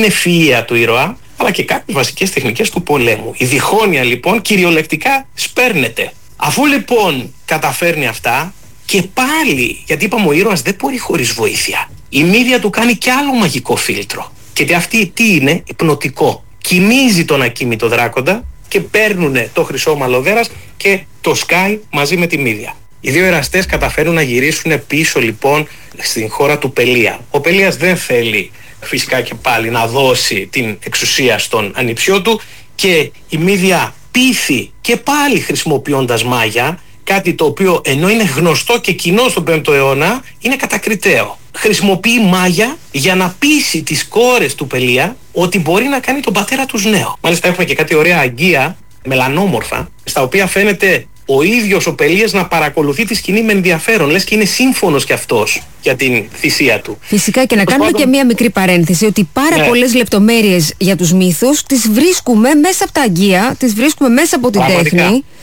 ευφυΐα του ήρωα, αλλά και κάποιες βασικές τεχνικές του πολέμου. Η διχόνοια λοιπόν κυριολεκτικά σπέρνεται. Αφού λοιπόν καταφέρνει αυτά, και πάλι, γιατί είπαμε ο ήρωας δεν μπορεί χωρίς βοήθεια, η μύδια του κάνει κι άλλο μαγικό φίλτρο. Και αυτή τι είναι? Υπνοτικό. Κοιμίζει τον ακίμητο δράκοντα και παίρνουνε το χρυσό μαλλοδέρας και το σκάει μαζί με τη μύδια. Οι δύο εραστές καταφέρουν να γυρίσουν πίσω λοιπόν στην χώρα του Πελία. Ο Πελίας δεν θέλει φυσικά και πάλι να δώσει την εξουσία στον ανιψιό του και η μύδια πείθει και πάλι χρησιμοποιώντας μάγια, κάτι το οποίο ενώ είναι γνωστό και κοινό στον 5ο αιώνα, είναι κατακριτέο. Χρησιμοποιεί μάγια για να πείσει τις κόρες του Πελία ότι μπορεί να κάνει τον πατέρα τους νέο. Μάλιστα έχουμε και κάτι ωραία αγγεία, μελανόμορφα, στα οποία φαίνεται ο ίδιος ο Πελίας να παρακολουθεί τη σκηνή με ενδιαφέρον, λες και είναι σύμφωνος κι αυτός για την θυσία του. Φυσικά, και να κάνουμε και μία μικρή παρένθεση, ότι πάρα πολλές λεπτομέρειες για τους μύθους τις βρίσκουμε μέσα από τα αγγεία, τις βρίσκουμε μέσα από την τέχνη.